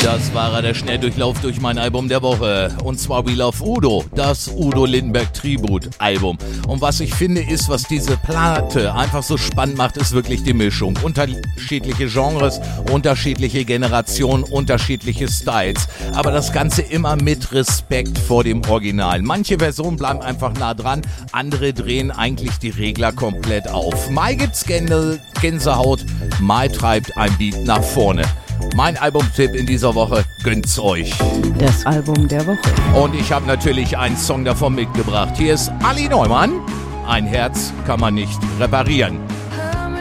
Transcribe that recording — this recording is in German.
Das war der Schnelldurchlauf durch mein Album der Woche. Und zwar We Love Udo, das Udo Lindenberg Tribut-Album. Und was ich finde ist, was diese Platte einfach so spannend macht, ist wirklich die Mischung. Unterschiedliche Genres, unterschiedliche Generationen, unterschiedliche Styles. Aber das Ganze immer mit Respekt vor dem Original. Manche Versionen bleiben einfach nah dran, andere drehen eigentlich die Regler komplett auf. Mal gibt's Gänsehaut, mal treibt ein Beat nach vorne. Mein Albumtipp in dieser Woche, gönnt's euch. Das Album der Woche. Und ich habe natürlich einen Song davon mitgebracht. Hier ist Ali Neumann. Ein Herz kann man nicht reparieren.